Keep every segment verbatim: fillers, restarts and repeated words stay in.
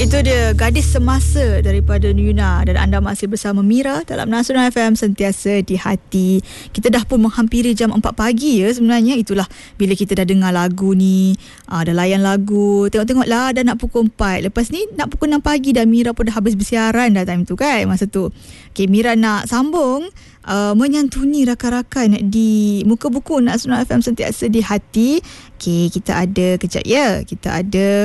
Itu dia Gadis Semasa daripada Yuna, dan anda masih bersama Mira dalam Nasional F M, sentiasa di hati. Kita dah pun menghampiri jam empat pagi ya sebenarnya. Itulah bila kita dah dengar lagu ni, aa, dah layan lagu, tengok-tengok lah dah nak pukul empat. Lepas ni nak pukul enam pagi dah, Mira pun dah habis bersiaran dah time tu kan, masa tu. Okay, Mira nak sambung Uh, menyantuni rakan-rakan di muka buku Nasional F M, sentiasa di hati. Okay, kita ada kejap ya. Kita ada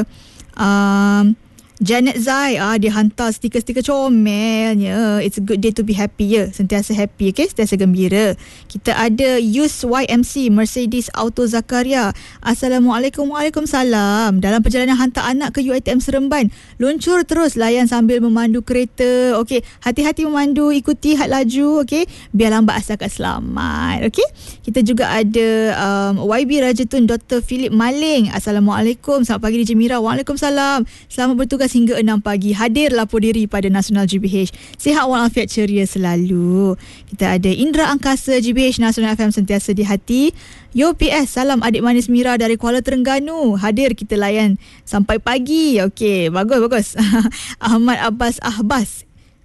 um, Janet Zai, ah, dia hantar stiker-stiker comelnya. It's a good day to be happy ya. Sentiasa happy, okay? Sentiasa gembira. Kita ada Yus Y M C Mercedes Auto Zakaria. Assalamualaikum. Waalaikumsalam. Dalam perjalanan hantar anak ke U I T M Seremban, luncur terus layan sambil memandu kereta. Okey, hati-hati memandu, ikuti had laju, okey? Biar lambat asalkan selamat, okey? Kita juga ada um, Y B Rajatun Doktor Philip Maling. Assalamualaikum. Selamat pagi D J Mira. Waalaikumsalam. Selamat bertugas hingga enam pagi. Hadir lapor diri pada Nasional G B H. Sihat walafiat ceria selalu. Kita ada Indra Angkasa G B H Nasional F M, sentiasa di hati. Yo P S, salam adik manis Mira dari Kuala Terengganu. Hadir kita layan sampai pagi. Okey, bagus bagus. Ahmad Abbas Ahbas.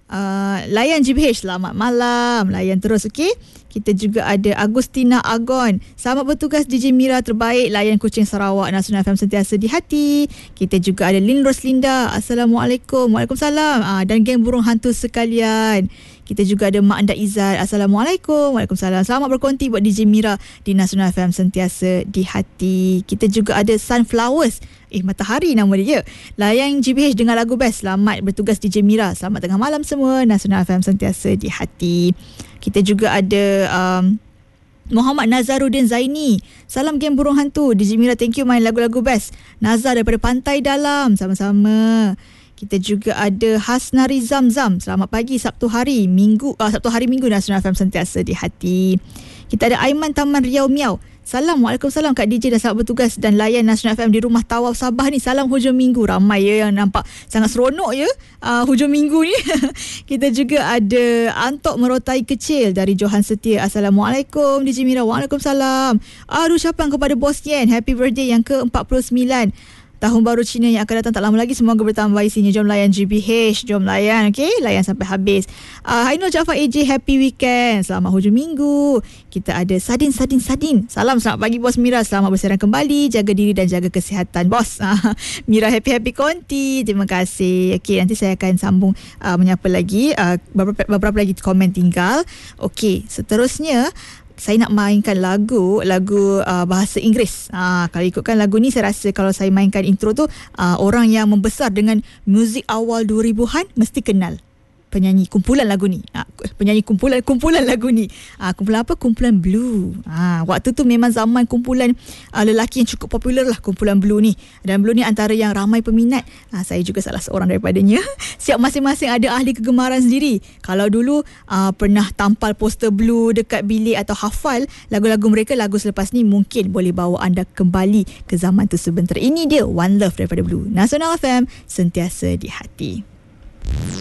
Uh, layan G B H, selamat malam. Layan terus, okey. Kita juga ada Agustina Agon. Selamat bertugas D J Mira terbaik, layan Kuching Sarawak, Nasional F M, sentiasa di hati. Kita juga ada Lin Roslinda. Assalamualaikum. Waalaikumsalam. Ah, dan geng burung hantu sekalian. Kita juga ada Mak Anda Izzat. Assalamualaikum. Waalaikumsalam. Selamat berkonti buat D J Mira di Nasional F M, sentiasa di hati. Kita juga ada Sunflowers. Eh, Matahari nama dia. Layan G B H dengan lagu best. Selamat bertugas D J Mira. Selamat tengah malam semua. Nasional F M, sentiasa di hati. Kita juga ada um, Muhammad Nazaruddin Zaini. Salam geng burung hantu. D J Mira, thank you main lagu-lagu best. Nazar daripada Pantai Dalam. Sama-sama. Kita juga ada Hasnari Zamzam. Selamat pagi Sabtu hari Minggu, uh, Sabtu hari Minggu Nasional F M, sentiasa di hati. Kita ada Aiman Taman Riau Miau. Salam, Waalaikumsalam Kak D J, dan selamat bertugas dan layan Nasional F M di rumah Tawaf Sabah ni. Salam hujung minggu. Ramai ya yang nampak sangat seronok ya uh, hujung minggu ni. Kita juga ada Antok Merotai Kecil dari Johan Setia. Assalamualaikum D J Mira. Waalaikumsalam. Aduh, ucapan kepada Bos Yen, happy birthday yang ke empat puluh sembilan. Tahun baru Cina yang akan datang tak lama lagi, semoga bertambah isinya. Jom layan G B H, jom layan, okey? Layan sampai habis. Uh, Hainul Jaafar A J, happy weekend. Selamat hujung minggu. Kita ada Sadin, Sadin, Sadin. Salam, selamat pagi Bos Mira. Selamat bersiaran kembali. Jaga diri dan jaga kesihatan, Bos. Uh, Mira happy-happy konti. Terima kasih. Okey, nanti saya akan sambung uh, menyapa lagi. Uh, beberapa, beberapa lagi komen tinggal. Okey, seterusnya saya nak mainkan lagu lagu uh, bahasa Inggeris. Uh, kalau ikutkan lagu ni, saya rasa kalau saya mainkan intro tu, uh, orang yang membesar dengan muzik awal dua ribuan mesti kenal penyanyi kumpulan lagu ni. Uh, penyanyi kumpulan kumpulan lagu ni. Uh, kumpulan apa? Kumpulan Blue. Uh, waktu tu memang zaman kumpulan uh, lelaki yang cukup popular lah, kumpulan Blue ni. Dan Blue ni antara yang ramai peminat. Uh, saya juga salah seorang daripadanya. Siap masing-masing ada ahli kegemaran sendiri. Kalau dulu uh, pernah tampal poster Blue dekat bilik atau hafal lagu-lagu mereka, lagu selepas ni mungkin boleh bawa anda kembali ke zaman tu sebentar. Ini dia One Love daripada Blue. Nasional F M, sentiasa di hati.